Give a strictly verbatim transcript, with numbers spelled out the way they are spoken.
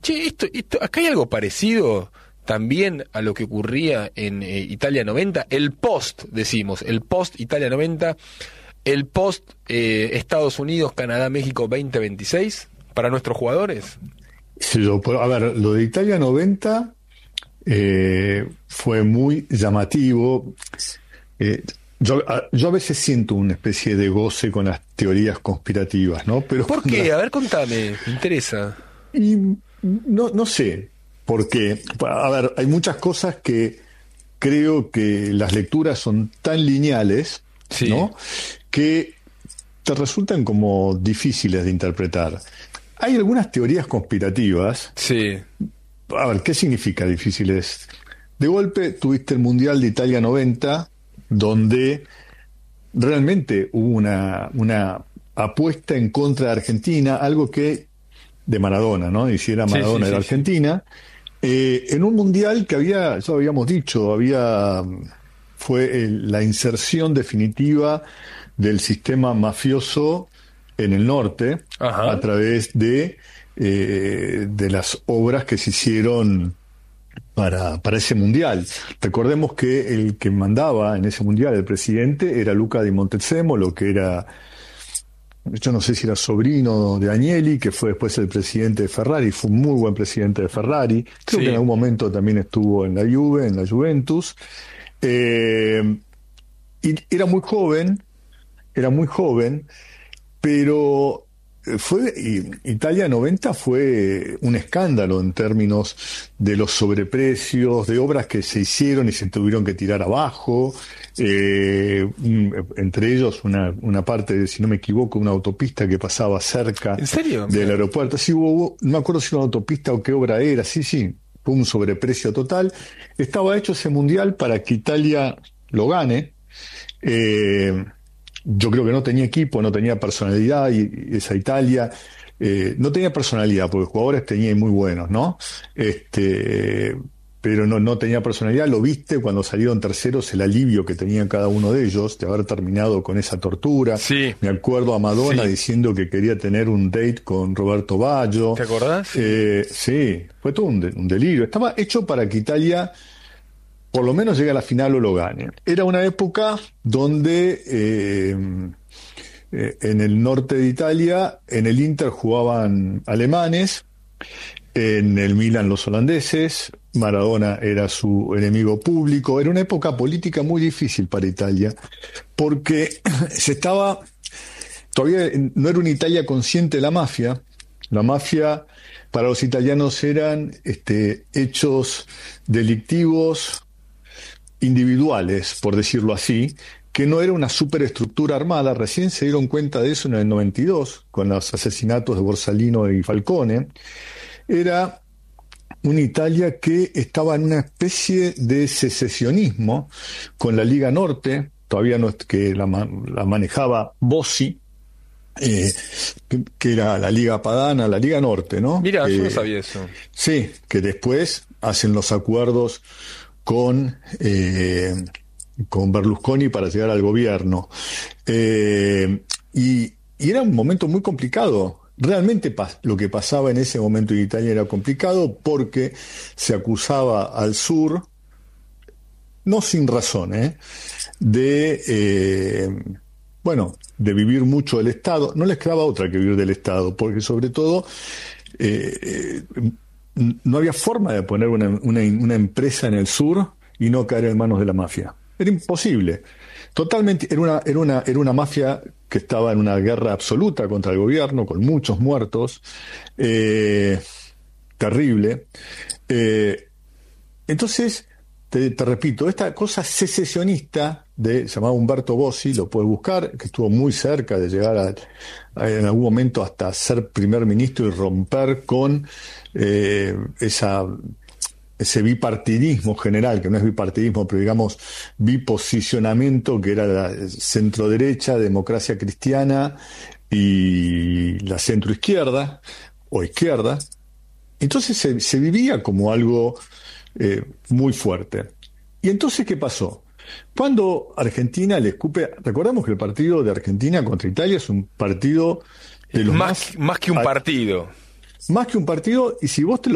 Che, esto, esto, acá hay algo parecido también a lo que ocurría en eh, Italia noventa, el post, decimos, el post Italia noventa, el post eh, Estados Unidos, Canadá, México veinte veintiséis para nuestros jugadores. Sí, yo, a ver, lo de Italia noventa eh, fue muy llamativo. Eh, yo, a, yo a veces siento una especie de goce con las teorías conspirativas, ¿no? Pero ¿Por qué? la, A ver, contame, me interesa. y no, no sé, porque, a ver, hay muchas cosas que creo que las lecturas son tan lineales, Sí. ¿no? Que te resultan como difíciles de interpretar. Hay algunas teorías conspirativas. Sí. A ver, ¿qué significa difíciles? De golpe tuviste el Mundial de Italia noventa, donde realmente hubo una, una apuesta en contra de Argentina, algo que de Maradona, ¿no? Y si era Maradona Sí, sí, era sí, sí. Argentina, eh, en un Mundial que había, ya habíamos dicho, había fue el, la inserción definitiva del sistema mafioso en el norte, Ajá. a través de, eh, de las obras que se hicieron para, para ese mundial. Recordemos que el que mandaba en ese mundial, el presidente, era Luca di Montezemolo, que era, yo no sé si era sobrino de Agnelli, que fue después el presidente de Ferrari, fue un muy buen presidente de Ferrari. Creo Sí. que en algún momento también estuvo en la Juve, en la Juventus. Eh, y era muy joven, era muy joven, pero fue Italia noventa fue un escándalo en términos de los sobreprecios, de obras que se hicieron y se tuvieron que tirar abajo, eh, entre ellos una, una parte, si no me equivoco, una autopista que pasaba cerca ¿En serio? del aeropuerto. Sí, hubo, no me acuerdo si era una autopista o qué obra era, sí, sí, fue un sobreprecio total. Estaba hecho ese mundial para que Italia lo gane. Eh, Yo creo que no tenía equipo, no tenía personalidad, y esa Italia eh, no tenía personalidad, porque jugadores tenía muy buenos, ¿no? Este, pero no, no tenía personalidad. Lo viste cuando salieron terceros, el alivio que tenían cada uno de ellos de haber terminado con esa tortura. Sí. Me acuerdo a Madonna Sí. diciendo que quería tener un date con Roberto Baggio. ¿Te acordás? Sí. Eh, sí, fue todo un, de, un delirio. Estaba hecho para que Italia por lo menos llegue a la final o lo gane. Era una época donde eh, eh, en el norte de Italia, en el Inter jugaban alemanes, en el Milan los holandeses, Maradona era su enemigo público. Era una época política muy difícil para Italia, porque se estaba, todavía no era una Italia consciente de la mafia. La mafia para los italianos eran este, hechos delictivos individuales, por decirlo así, que no era una superestructura armada. Recién se dieron cuenta de eso en el noventa y dos, con los asesinatos de Borsalino y Falcone. Era una Italia que estaba en una especie de secesionismo con la Liga Norte, todavía no es que la, la manejaba Bossi, eh, que, que era la Liga Padana, la Liga Norte, ¿no? Mira, eh, yo no sabía eso. Sí, que después hacen los acuerdos con eh, con Berlusconi para llegar al gobierno. Eh, y, y era un momento muy complicado. Realmente pas- lo que pasaba en ese momento en Italia era complicado, porque se acusaba al sur, no sin razón, ¿eh? de, eh, bueno, de vivir mucho del Estado. No les quedaba otra que vivir del Estado, porque sobre todo eh, eh, no había forma de poner una, una, una empresa en el sur y no caer en manos de la mafia. Era imposible. Totalmente, era una, era una, era una mafia que estaba en una guerra absoluta contra el gobierno, con muchos muertos, eh, terrible. Eh, entonces, te, te repito, esta cosa secesionista de, llamado Umberto Bossi, lo puedes buscar, que estuvo muy cerca de llegar a, a en algún momento hasta ser primer ministro y romper con eh, esa ese bipartidismo general, que no es bipartidismo, pero digamos biposicionamiento, que era la centro-derecha, democracia cristiana y la centro-izquierda o izquierda. Entonces se, se vivía como algo eh, muy fuerte. ¿Y entonces qué pasó? Cuando Argentina le escupe, recordamos que el partido de Argentina contra Italia es un partido de los Más, más, más que un partido. más que un partido, y si vos te